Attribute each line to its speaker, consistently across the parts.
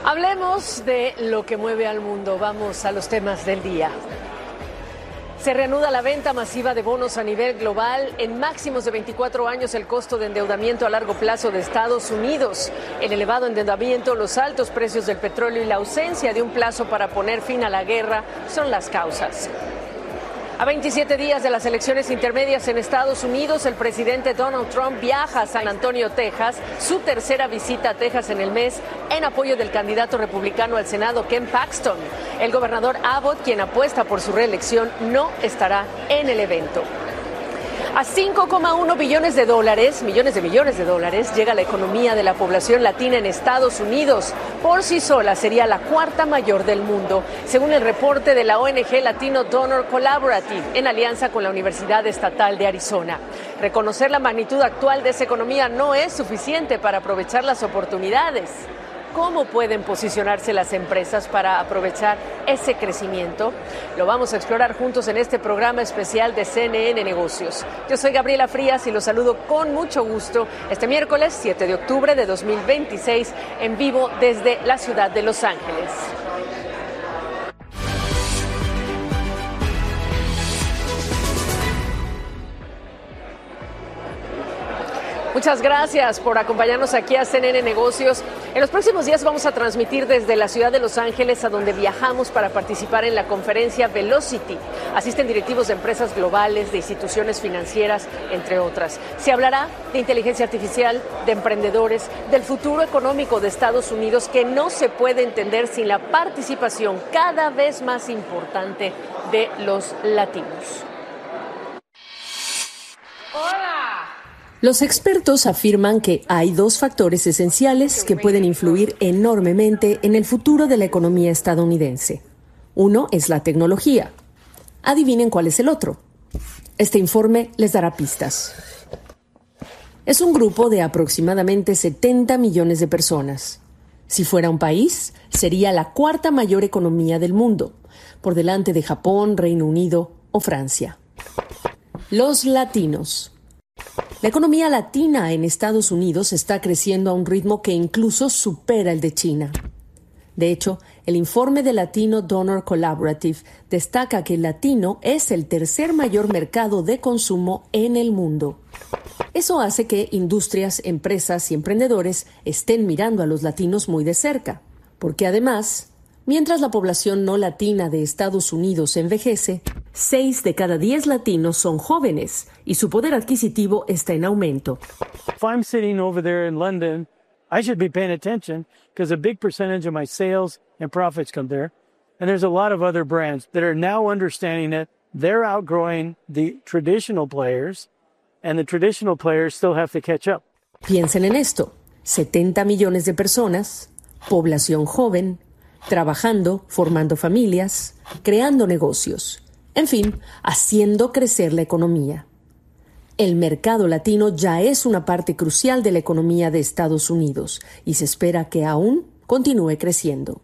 Speaker 1: Hablemos de lo que mueve al mundo. Vamos a los temas del día. Se reanuda la venta masiva de bonos a nivel global. En máximos de 24 años el costo de endeudamiento a largo plazo de Estados Unidos. El elevado endeudamiento, los altos precios del petróleo y la ausencia de un plazo para poner fin a la guerra son las causas. A 27 días de las elecciones intermedias en Estados Unidos, el presidente Donald Trump viaja a San Antonio, Texas, su tercera visita a Texas en el mes, en apoyo del candidato republicano al Senado, Ken Paxton. El gobernador Abbott, quien apuesta por su reelección, no estará en el evento. A 5,1 billones de dólares, millones de dólares, llega la economía de la población latina en Estados Unidos. Por sí sola sería la cuarta mayor del mundo, según el reporte de la ONG Latino Donor Collaborative, en alianza con la Universidad Estatal de Arizona. Reconocer la magnitud actual de esa economía no es suficiente para aprovechar las oportunidades. ¿Cómo pueden posicionarse las empresas para aprovechar ese crecimiento? Lo vamos a explorar juntos en este programa especial de CNN Negocios. Yo soy Gabriela Frías y los saludo con mucho gusto este miércoles 7 de octubre de 2026 en vivo desde la ciudad de Los Ángeles. Muchas gracias por acompañarnos aquí a CNN Negocios. En los próximos días vamos a transmitir desde la ciudad de Los Ángeles, a donde viajamos para participar en la conferencia Velocity. Asisten directivos de empresas globales, de instituciones financieras, entre otras. Se hablará de inteligencia artificial, de emprendedores, del futuro económico de Estados Unidos, que no se puede entender sin la participación cada vez más importante de los latinos.
Speaker 2: Los expertos afirman que hay dos factores esenciales que pueden influir enormemente en el futuro de la economía estadounidense. Uno es la tecnología. Adivinen cuál es el otro. Este informe les dará pistas. Es un grupo de aproximadamente 70 millones de personas. Si fuera un país, sería la cuarta mayor economía del mundo, por delante de Japón, Reino Unido o Francia. Los latinos. La economía latina en Estados Unidos está creciendo a un ritmo que incluso supera el de China. De hecho, el informe de Latino Donor Collaborative destaca que el latino es el tercer mayor mercado de consumo en el mundo. Eso hace que industrias, empresas y emprendedores estén mirando a los latinos muy de cerca, porque además, mientras la población no latina de Estados Unidos envejece, 6 de cada 10 latinos son jóvenes y su poder adquisitivo está en aumento.
Speaker 3: If I'm sitting over there in London, I should be paying attention because a big percentage of my sales and profits come there. And there's a lot of other brands that are now understanding that they're outgrowing the traditional players and the traditional players still have to catch up.
Speaker 2: Piensen en esto: 70 millones de personas, población joven, trabajando, formando familias, creando negocios. En fin, haciendo crecer la economía. El mercado latino ya es una parte crucial de la economía de Estados Unidos y se espera que aún continúe creciendo.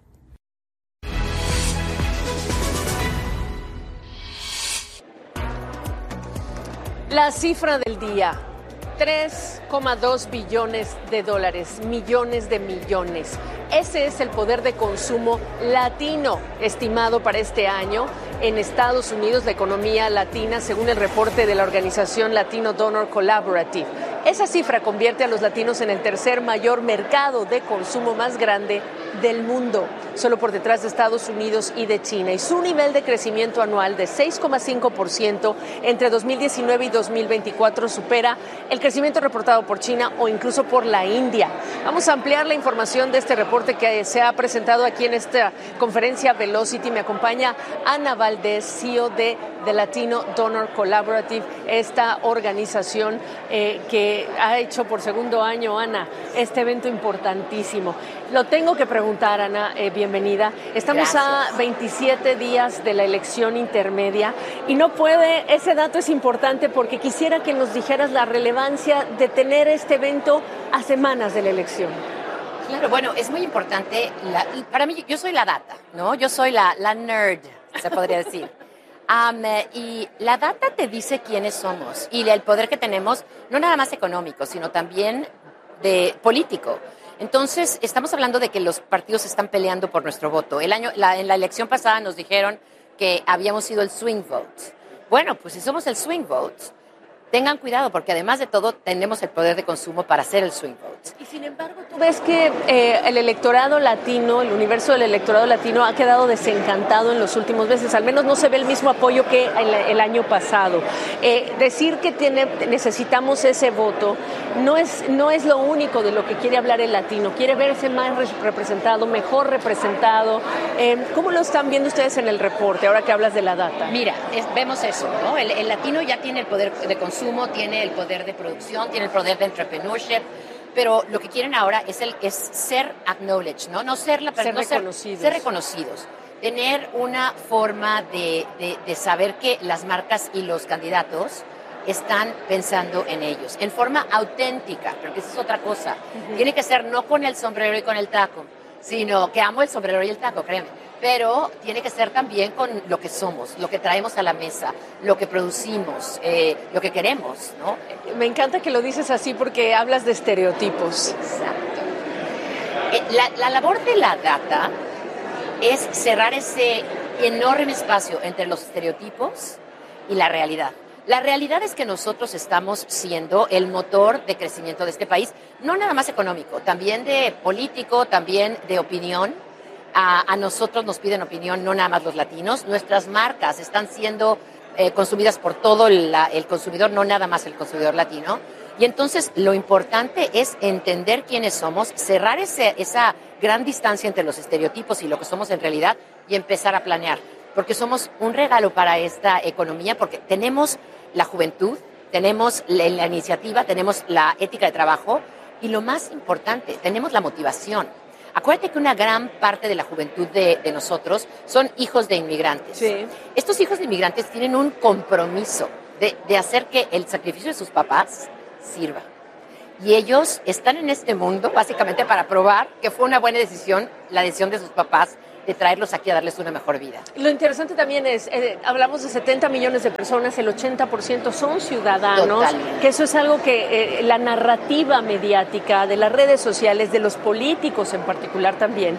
Speaker 1: La cifra del día: 3,2 billones de dólares, millones de millones. Ese es el poder de consumo latino estimado para este año en Estados Unidos, la economía latina, según el reporte de la organización Latino Donor Collaborative. Esa cifra convierte a los latinos en el tercer mayor mercado de consumo más grande del mundo, solo por detrás de Estados Unidos y de China. Y su nivel de crecimiento anual de 6,5% entre 2019 y 2024 supera el crecimiento reportado por China o incluso por la India. Vamos a ampliar la información de este reporte que se ha presentado aquí en esta conferencia Velocity. Me acompaña Ana Valdés, CEO de Latino Donor Collaborative, esta organización que ha hecho por segundo año, Ana, este evento importantísimo. Lo tengo que preguntar, Ana, bienvenida. Estamos a 27 días de la elección intermedia y no puede, ese dato es importante porque quisiera que nos dijeras la relevancia de tener este evento a semanas de la elección.
Speaker 4: Claro, bueno, es muy importante. Para mí, yo soy la data, ¿no? Yo soy la nerd, se podría decir. Y la data te dice quiénes somos y el poder que tenemos, no nada más económico, sino también de político. Entonces, estamos hablando de que los partidos están peleando por nuestro voto. En la elección pasada nos dijeron que habíamos sido el swing vote. Bueno, pues si somos el swing vote, tengan cuidado, porque además de todo, tenemos el poder de consumo para hacer el swing vote.
Speaker 1: Y sin embargo, tú ves que el electorado latino, el universo del electorado latino ha quedado desencantado en los últimos meses. Al menos no se ve el mismo apoyo que el año pasado. Decir que necesitamos ese voto no es lo único de lo que quiere hablar el latino. Quiere verse más representado, mejor representado. ¿Cómo lo están viendo ustedes en el reporte, ahora que hablas de la data?
Speaker 4: Mira, vemos eso, ¿no? El latino ya tiene el poder de consumo, tiene el poder de producción, tiene el poder de entrepreneurship, pero lo que quieren ahora es ser acknowledged, ¿no? Ser reconocidos. Tener una forma de saber que las marcas y los candidatos están pensando en ellos, en forma auténtica, porque esa es otra cosa. Uh-huh. Tiene que ser no con el sombrero y con el taco, sino que amo el sombrero y el taco, créeme. Pero tiene que ser también con lo que somos, lo que traemos a la mesa, lo que producimos, lo que queremos, ¿no?
Speaker 1: Me encanta que lo dices así porque hablas de estereotipos.
Speaker 4: Exacto. La labor de la data es cerrar ese enorme espacio entre los estereotipos y la realidad. La realidad es que nosotros estamos siendo el motor de crecimiento de este país, no nada más económico, también de político, también de opinión. A nosotros nos piden opinión, no nada más los latinos. Nuestras marcas están siendo consumidas por todo el consumidor, no nada más el consumidor latino. Y entonces lo importante es entender quiénes somos, cerrar esa gran distancia entre los estereotipos y lo que somos en realidad y empezar a planear. Porque somos un regalo para esta economía, porque tenemos la juventud, tenemos la iniciativa, tenemos la ética de trabajo y lo más importante, tenemos la motivación. Acuérdate que una gran parte de la juventud de nosotros son hijos de inmigrantes.
Speaker 1: Sí.
Speaker 4: Estos hijos de inmigrantes tienen un compromiso de hacer que el sacrificio de sus papás sirva. Y ellos están en este mundo básicamente para probar que fue una buena decisión, la decisión de sus papás, de traerlos aquí a darles una mejor vida.
Speaker 1: Lo interesante también es, hablamos de 70 millones de personas, el 80% son ciudadanos.
Speaker 4: Totalmente.
Speaker 1: Que eso es algo que la narrativa mediática de las redes sociales, de los políticos en particular también,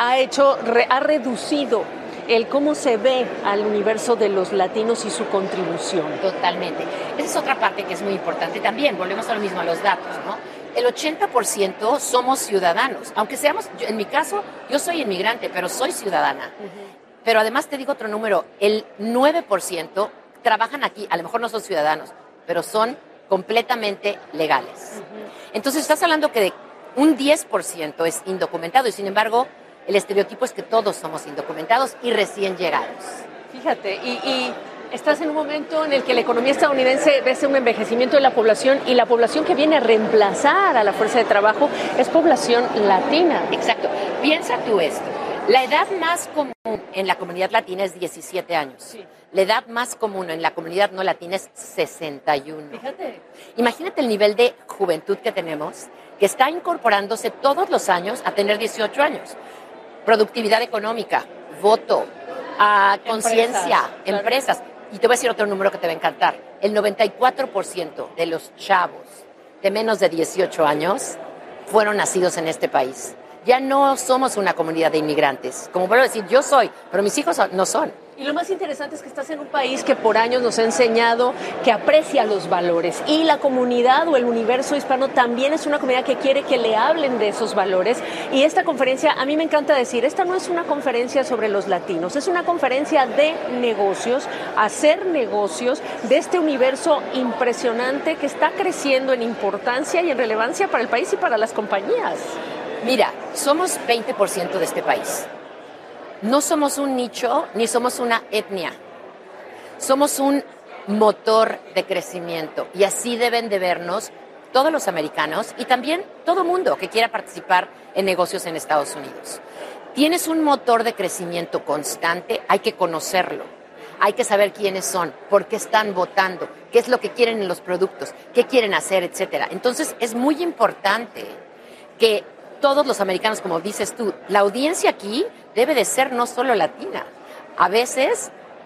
Speaker 1: ha reducido el cómo se ve al universo de los latinos y su contribución.
Speaker 4: Totalmente. Esa es otra parte que es muy importante también. Volvemos a lo mismo, a los datos, ¿no? El 80% somos ciudadanos, aunque en mi caso, yo soy inmigrante, pero soy ciudadana. Uh-huh. Pero además te digo otro número, el 9% trabajan aquí, a lo mejor no son ciudadanos, pero son completamente legales. Uh-huh. Entonces estás hablando que un 10% es indocumentado y sin embargo el estereotipo es que todos somos indocumentados y recién llegados.
Speaker 1: Fíjate, y estás en un momento en el que la economía estadounidense ve un envejecimiento de la población y la población que viene a reemplazar a la fuerza de trabajo es población latina.
Speaker 4: Exacto. Piensa tú esto. La edad más común en la comunidad latina es 17 años. Sí. La edad más común en la comunidad no latina es 61.
Speaker 1: Fíjate.
Speaker 4: Imagínate el nivel de juventud que tenemos, que está incorporándose todos los años a tener 18 años. Productividad económica, voto, conciencia, empresas. Y te voy a decir otro número que te va a encantar. El 94% de los chavos de menos de 18 años fueron nacidos en este país. Ya no somos una comunidad de inmigrantes. Como vuelvo a decir, yo soy, pero mis hijos no son.
Speaker 1: Y lo más interesante es que estás en un país que por años nos ha enseñado que aprecia los valores. Y la comunidad o el universo hispano también es una comunidad que quiere que le hablen de esos valores. Y esta conferencia, a mí me encanta decir, esta no es una conferencia sobre los latinos, es una conferencia de negocios, hacer negocios de este universo impresionante que está creciendo en importancia y en relevancia para el país y para las compañías.
Speaker 4: Mira, somos 20% de este país. No somos un nicho ni somos una etnia. Somos un motor de crecimiento y así deben de vernos todos los americanos y también todo mundo que quiera participar en negocios en Estados Unidos. Tienes un motor de crecimiento constante, hay que conocerlo. Hay que saber quiénes son, por qué están votando, qué es lo que quieren en los productos, qué quieren hacer, etcétera. Entonces, es muy importante que todos los americanos, como dices tú, la audiencia aquí debe de ser no solo latina. A veces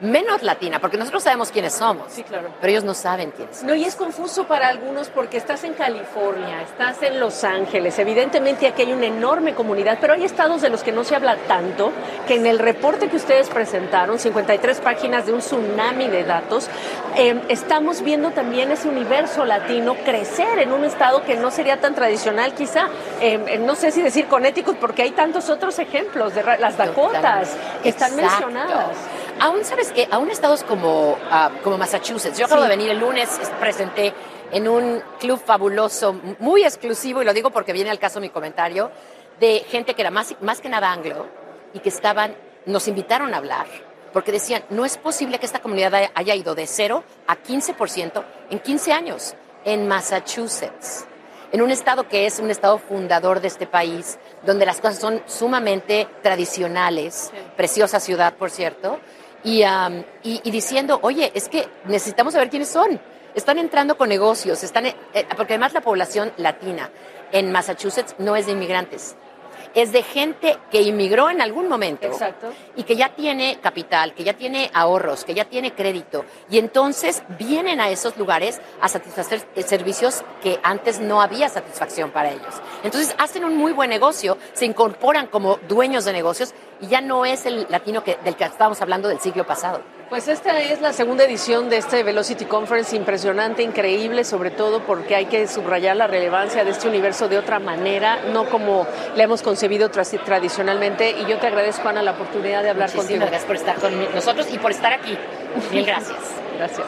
Speaker 4: menos latina, porque nosotros sabemos quiénes somos,
Speaker 1: Sí, claro.
Speaker 4: pero ellos no saben quiénes son.
Speaker 1: No, y es confuso para algunos porque estás en California, estás en Los Ángeles, evidentemente aquí hay una enorme comunidad, pero hay estados de los que no se habla tanto, que en el reporte que ustedes presentaron, 53 páginas de un tsunami de datos, estamos viendo también ese universo latino crecer en un estado que no sería tan tradicional quizá, no sé si decir Connecticut, porque hay tantos otros ejemplos de las Dakotas que están mencionadas.
Speaker 4: Aún, ¿sabes qué? Aún estados como Massachusetts. Yo acabo de venir el lunes, presenté en un club fabuloso, muy exclusivo, y lo digo porque viene al caso mi comentario, de gente que era más que nada anglo y que nos invitaron a hablar, porque decían, no es posible que esta comunidad haya ido de 0 a 15% en 15 años en Massachusetts, en un estado que es un estado fundador de este país, donde las cosas son sumamente tradicionales, preciosa ciudad, por cierto, y diciendo, oye, es que necesitamos saber quiénes son. Están entrando con negocios, porque además la población latina en Massachusetts no es de inmigrantes, es de gente que inmigró en algún momento.
Speaker 1: Exacto.
Speaker 4: Y que ya tiene capital, que ya tiene ahorros, que ya tiene crédito, y entonces vienen a esos lugares a satisfacer servicios que antes no había satisfacción para ellos. Entonces hacen un muy buen negocio, se incorporan como dueños de negocios y ya no es el latino del que estábamos hablando del siglo pasado.
Speaker 1: Pues esta es la segunda edición de este Velocity Conference, impresionante, increíble, sobre todo porque hay que subrayar la relevancia de este universo de otra manera, no como le hemos concebido tradicionalmente. Y yo te agradezco, Ana, la oportunidad de hablar contigo.
Speaker 4: Gracias por estar con nosotros y por estar aquí. Mil gracias.
Speaker 1: Gracias.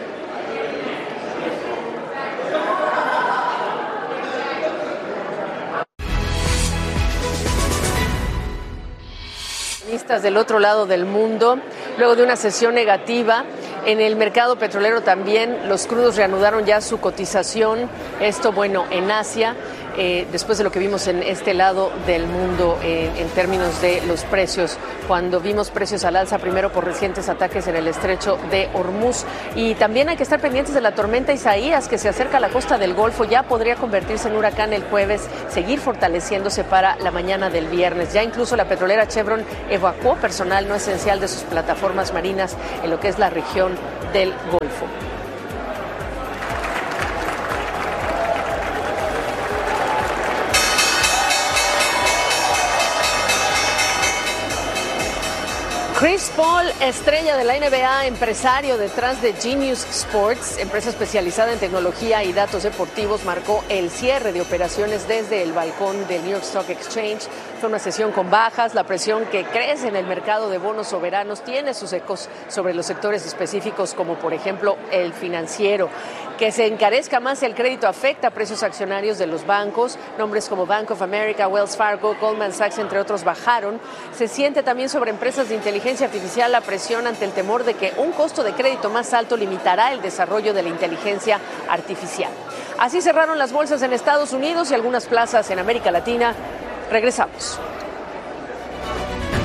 Speaker 1: Del otro lado del mundo, luego de una sesión negativa en el mercado petrolero también, los crudos reanudaron ya su cotización, esto bueno en Asia, después de lo que vimos en este lado del mundo en términos de los precios, cuando vimos precios al alza primero por recientes ataques en el estrecho de Hormuz. Y también hay que estar pendientes de la tormenta Isaías, que se acerca a la costa del Golfo, ya podría convertirse en huracán el jueves, seguir fortaleciéndose para la mañana del viernes. Ya incluso la petrolera Chevron evacuó personal no esencial de sus plataformas marinas en lo que es la región del Golfo. Chris Paul, estrella de la NBA, empresario detrás de Genius Sports, empresa especializada en tecnología y datos deportivos, marcó el cierre de operaciones desde el balcón del New York Stock Exchange. Fue una sesión con bajas, la presión que crece en el mercado de bonos soberanos tiene sus ecos sobre los sectores específicos como por ejemplo el financiero. Que se encarezca más el crédito afecta a precios accionarios de los bancos. Nombres como Bank of America, Wells Fargo, Goldman Sachs, entre otros, bajaron. Se siente también sobre empresas de inteligencia artificial la presión ante el temor de que un costo de crédito más alto limitará el desarrollo de la inteligencia artificial. Así cerraron las bolsas en Estados Unidos y algunas plazas en América Latina. Regresamos.